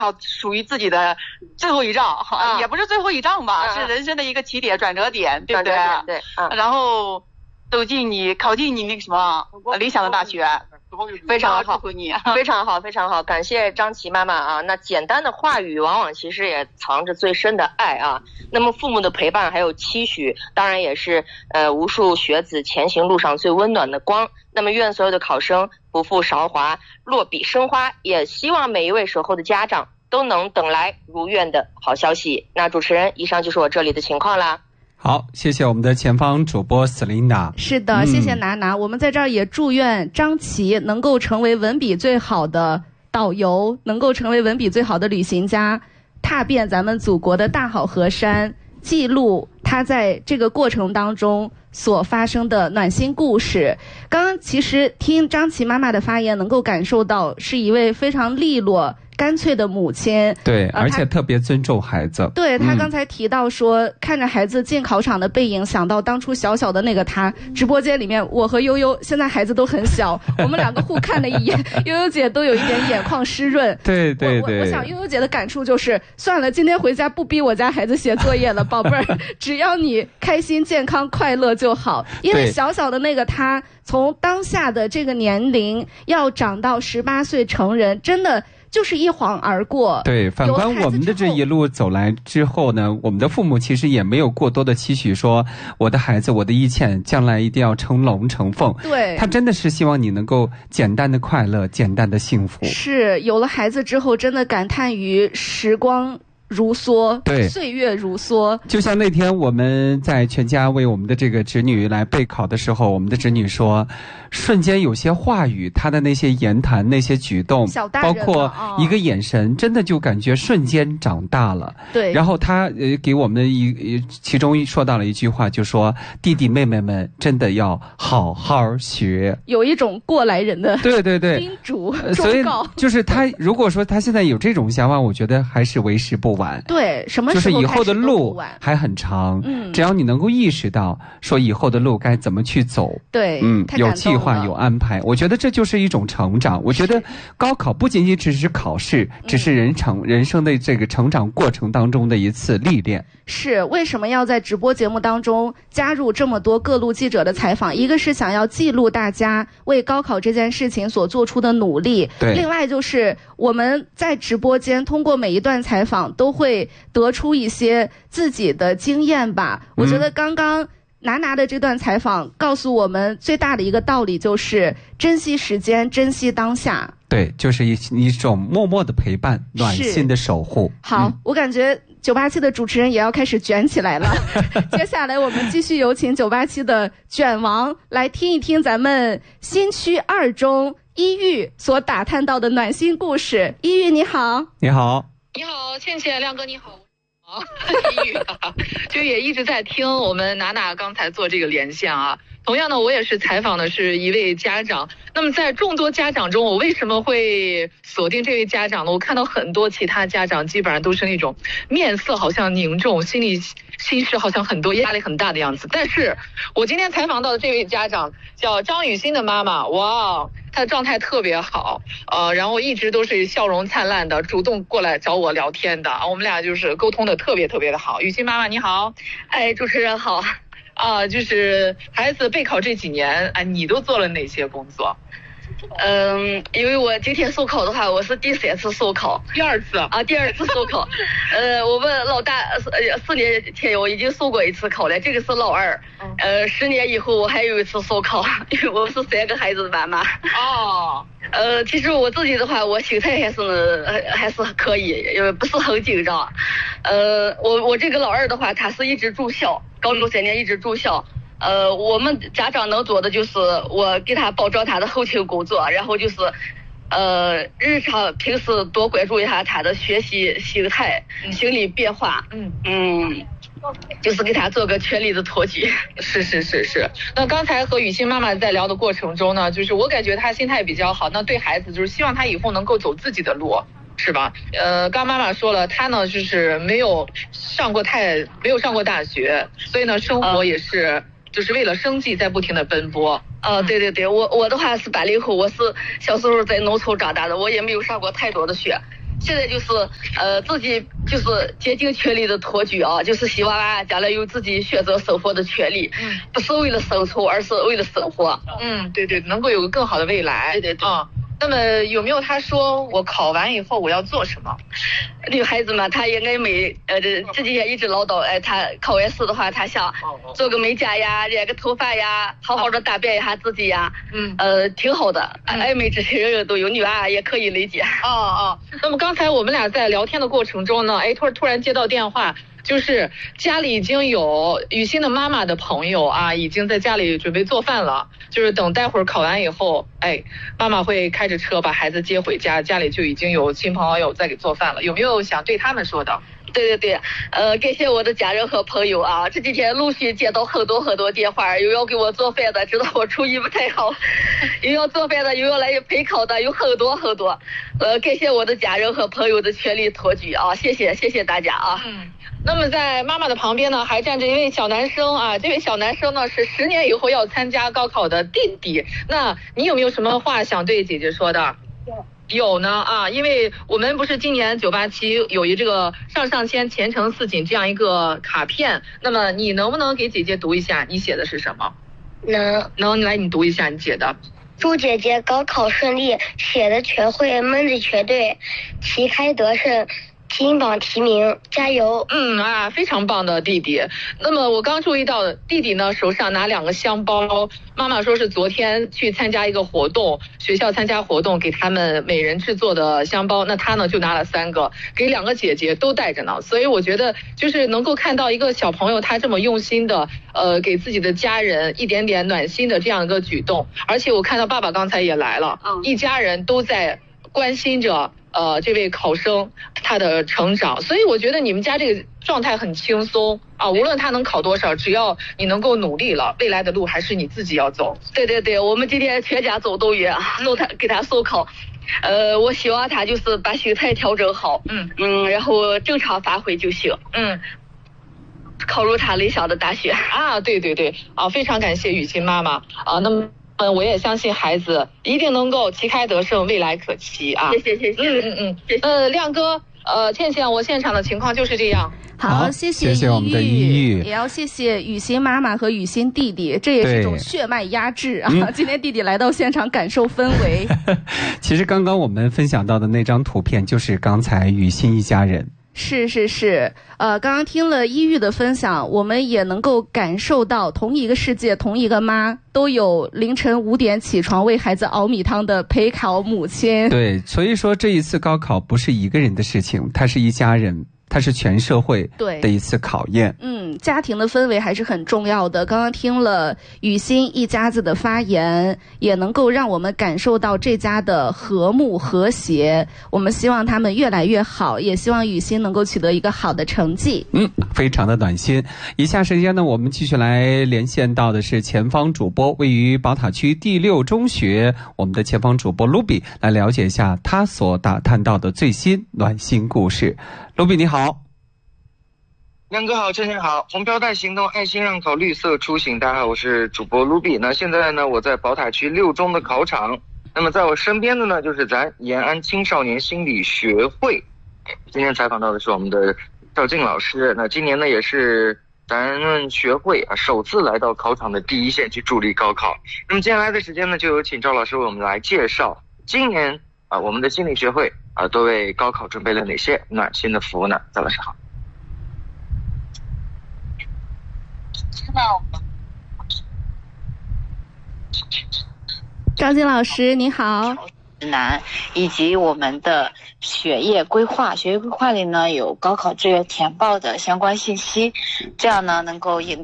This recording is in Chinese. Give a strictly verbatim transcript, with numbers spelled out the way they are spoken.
考属于自己的最后一仗，啊、也不是最后一仗吧，啊、是人生的一个起点、转折点，对不对？ 对，啊、 然后走进你考进你那个什么理想的大学。 非常好， 你非常好，非常好，感谢张琪妈妈啊！那简单的话语往往其实也藏着最深的爱啊。那么父母的陪伴还有期许，当然也是呃无数学子前行路上最温暖的光。那么愿所有的考生不负韶华，落笔生花，也希望每一位守候的家长都能等来如愿的好消息。那主持人，以上就是我这里的情况啦。 好，谢谢我们的前方主播 Selina。 是的、嗯、谢谢娜娜。我们在这儿也祝愿张琪能够成为文笔最好的导游，能够成为文笔最好的旅行家，踏遍咱们祖国的大好河山，记录他在这个过程当中所发生的暖心故事。刚刚其实听张琪妈妈的发言，能够感受到是一位非常利落干脆的母亲， 对，而且特别尊重孩子。 对，他刚才提到说、嗯、看着孩子进考场的背影，想到当初小小的那个他。直播间里面我和悠悠现在孩子都很小，我们两个互看了一眼，悠悠姐都有一点眼眶湿润。 对对对， 我 我, 我想悠悠姐的感触就是算了，今天回家不逼我家孩子写作业了，宝贝儿，只要你开心健康快乐就好。因为小小的那个他从当下的这个年龄要长到十八岁成人，真的就是一晃而过。 对，反观我们的这一路走来之后呢，我们的父母其实也没有过多的期许说我的孩子我的一切将来一定要成龙成凤。 对， 他真的是希望你能够简单的快乐，简单的幸福。 是，有了孩子之后真的感叹于时光如梭， 对， 岁月如梭。 就像那天我们在全家为我们的这个侄女来备考的时候，我们的侄女说瞬间有些话语，她的那些言谈那些举动，包括一个眼神、哦、真的就感觉瞬间长大了。 对， 然后她呃给我们一其中说到了一句话，就说弟弟妹妹们真的要好好学， 有一种过来人的对对对叮嘱忠告。就是她如果说她现在有这种想法，我觉得还是为时不晚。 对，什么时候就是以后的路还很长，嗯，只要你能够意识到说以后的路该怎么去走， 对， 嗯，有计划有安排，我觉得这就是一种成长。我觉得高考不仅仅只是考试，只是人成人生的这个成长过程当中的一次历练。 是，为什么要在直播节目当中加入这么多各路记者的采访？一个是想要记录大家为高考这件事情所做出的努力， 对， 另外就是我们在直播间通过每一段采访都会得出一些自己的经验吧。我觉得刚刚娜娜的这段采访告诉我们最大的一个道理就是珍惜时间，珍惜当下。 对，就是一一种默默的陪伴，暖心的守护。 好、嗯、我感觉九八七的主持人也要开始卷起来了接下来我们继续有请九八七的卷王来听一听咱们新区二中一玉所打探到的暖心故事。一玉你好。 你好。 你好，倩倩，亮哥你好。一玉啊，就也一直在听我们娜娜刚才做这个连线啊。同样呢，我也是采访的是一位家长。那么在众多家长中，我为什么会锁定这位家长呢？我看到很多其他家长基本上都是那种面色好像凝重，心里心事好像很多，压力很大的样子。但是我今天采访到的这位家长叫张雨欣的妈妈，哇，她的状态特别好，呃，然后一直都是笑容灿烂的，主动过来找我聊天的，我们俩就是沟通的特别特别的好。雨欣妈妈你好。 哎，主持人好。 啊，就是孩子备考这几年，哎，你都做了哪些工作？ 嗯，因为我今天授考的话，我是第三次授考， 第二次啊，第二次授考。呃，我们老大呃四年前我已经授过一次考了，这个是老二。呃，十年以后我还有一次授考，因为我是三个孩子的妈妈。 哦。 呃，其实我自己的话，我心态还是还是可以，因为不是很紧张。呃，我我这个老二的话，他是一直住校，高中三年一直住校。呃，我们家长能做的就是我给他保障他的后勤工作，然后就是，呃，日常平时多关注一下他的学习心态、嗯、心理变化，嗯嗯，就是给他做个全力的托举。 是是是是。那刚才和雨欣妈妈在聊的过程中呢，就是我感觉她心态比较好，那对孩子就是希望他以后能够走自己的路。是吧？呃，刚妈妈说了，她呢就是没有上过太没有上过大学，所以呢生活也是、嗯、就是为了生计在不停的奔波。 呃，对对对，我我的话是八零后，我是小时候在农村长大的，我也没有上过太多的学。 现在就是呃自己就是竭尽全力的托举啊，就是希望啊将来有自己选择生活的权利，嗯，不是为了生存，而是为了生活。 嗯，对对，能够有个更好的未来。 对对对。 啊、嗯，那么有没有他说我考完以后我要做什么？ 女孩子嘛，她应该没呃这这几天一直唠叨，哎，她考完试的话，她想做个美甲呀，染个头发呀，好好的打扮一下自己呀，嗯，呃，挺好的。暧昧之情人人都有，女娃也可以理解。 哦哦，那么刚才我们俩在聊天的过程中呢，哎，突突然接到电话。就是家里已经有雨欣的妈妈的朋友啊，已经在家里准备做饭了。就是等待会儿考完以后，哎，妈妈会开着车把孩子接回家，家里就已经有亲朋好友在给做饭了。有没有想对他们说的？ 对对对，呃，感谢我的家人和朋友啊，这几天陆续接到很多很多电话，又要给我做饭的，知道我厨艺不太好，又要做饭的，又要来陪考的，有很多很多。呃，感谢我的家人和朋友的全力托举啊，谢谢谢谢大家啊。 嗯。那么在妈妈的旁边呢，还站着一位小男生啊。这位小男生呢是十年以后要参加高考的弟弟。那你有没有什么话想对姐姐说的？有有呢啊，因为我们不是今年九八七有一这个上上签前程似锦这样一个卡片，那么你能不能给姐姐读一下？你写的是什么？ 能能来你读一下你写的。 祝姐姐高考顺利，写的全会，闷的全对，旗开得胜。金榜题名，加油！ 嗯啊，非常棒的弟弟。那么我刚注意到弟弟呢手上拿两个香包，妈妈说是昨天去参加一个活动，学校参加活动给他们每人制作的香包，那他呢就拿了三个，给两个姐姐都带着呢。所以我觉得就是能够看到一个小朋友他这么用心的呃给自己的家人一点点暖心的这样一个举动，而且我看到爸爸刚才也来了，嗯，一家人都在关心着呃，这位考生他的成长，所以我觉得你们家这个状态很轻松啊，无论他能考多少，只要你能够努力了，未来的路还是你自己要走。 对对对，我们今天全家走动员，送他给他送考，呃，我希望他就是把心态调整好，嗯嗯，然后正常发挥就行，嗯，考入他理想的大学啊，对对对，啊，非常感谢雨欣妈妈啊，那么。嗯，我也相信孩子一定能够旗开得胜，未来可期啊！ 谢谢谢谢， 嗯嗯嗯，谢谢。呃，亮哥，呃，倩倩，我现场的情况就是这样。 好，谢谢谢谢我们的依玉， 也要谢谢雨欣妈妈和雨欣弟弟，这也是一种血脉压制啊！嗯、今天弟弟来到现场，感受氛围。 其实刚刚我们分享到的那张图片，就是刚才雨欣一家人。 是是是，呃，刚刚听了依玉的分享，我们也能够感受到同一个世界，同一个妈，都有凌晨五点起床为孩子熬米汤的陪考母亲。 对，所以说这一次高考不是一个人的事情，它是一家人。它是全社会的一次考验。 嗯，家庭的氛围还是很重要的。刚刚听了雨欣一家子的发言，也能够让我们感受到这家的和睦和谐。我们希望他们越来越好，也希望雨欣能够取得一个好的成绩。 嗯，非常的暖心。以下时间呢，我们继续来连线到的是前方主播，位于宝塔区第六中学，我们的前方主播 Ruby 来了解一下他所打探到的最新暖心故事。卢比你好。 亮哥好，倩倩好，红标带行动，爱心让考，绿色出行。大家好，我是主播卢比。那现在呢，我在宝塔区六中的考场。那么在我身边的呢，就是咱延安青少年心理学会。今天采访到的是我们的赵静老师。那今年呢，也是咱们学会啊首次来到考场的第一线去助力高考。那么接下来的时间呢，就有请赵老师为我们来介绍今年啊我们的心理学会啊都为高考准备了哪些暖心的服务呢？赵老师好。 赵静老师你好。 指南以及我们的学业规划，学业规划里呢有高考志愿填报的相关信息，这样呢能够引